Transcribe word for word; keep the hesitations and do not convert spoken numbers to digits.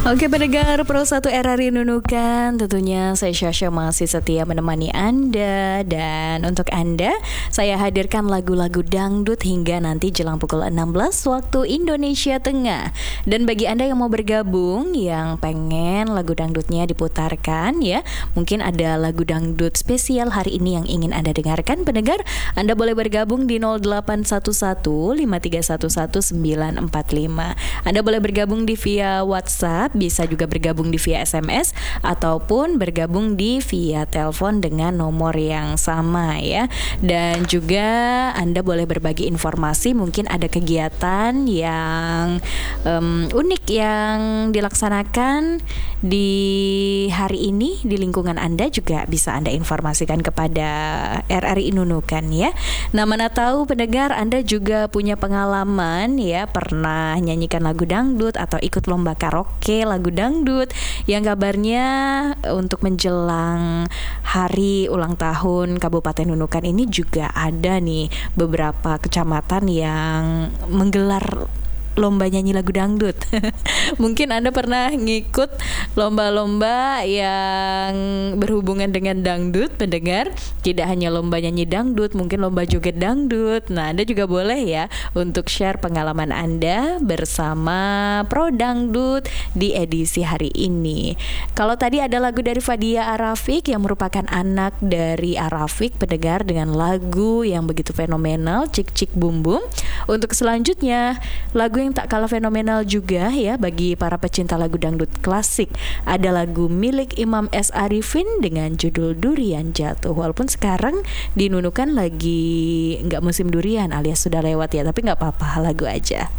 Oke pendengar Pro satu R R I Nunukan, tentunya saya Syasha masih setia menemani Anda. Dan untuk Anda, saya hadirkan lagu-lagu dangdut hingga nanti jelang pukul enam belas waktu Indonesia Tengah. Dan bagi Anda yang mau bergabung, yang pengen lagu dangdutnya diputarkan ya, mungkin ada lagu dangdut spesial hari ini yang ingin Anda dengarkan pendengar, Anda boleh bergabung di nol delapan satu satu lima tiga satu satu sembilan empat lima. Anda boleh bergabung di via WhatsApp, bisa juga bergabung di via S M S ataupun bergabung di via telepon dengan nomor yang sama ya. Dan juga Anda boleh berbagi informasi, mungkin ada kegiatan yang um, unik yang dilaksanakan di hari ini di lingkungan Anda, juga bisa Anda informasikan kepada R R I Nunukan ya. Nah, mana tahu pendengar Anda juga punya pengalaman ya, pernah nyanyikan lagu dangdut atau ikut lomba karaoke lagu dangdut yang kabarnya untuk menjelang hari ulang tahun Kabupaten Nunukan ini juga ada nih beberapa kecamatan yang menggelar lomba nyanyi lagu dangdut. Mungkin Anda pernah ngikut lomba-lomba yang berhubungan dengan dangdut pendengar. Tidak hanya lomba nyanyi dangdut, mungkin lomba joget dangdut. Nah, Anda juga boleh ya untuk share pengalaman Anda bersama Pro Dangdut di edisi hari ini. Kalau tadi ada lagu dari Fadia Arafik yang merupakan anak dari Arafik pendengar, dengan lagu yang begitu fenomenal, Cik Cik Bum Bum. Untuk selanjutnya, lagu yang tak kalah fenomenal juga ya bagi para pecinta lagu dangdut klasik, ada lagu milik Imam S. Arifin dengan judul Durian Jatuh. Walaupun sekarang di Nunukan lagi nggak musim durian alias sudah lewat ya, tapi nggak apa-apa, lagu aja.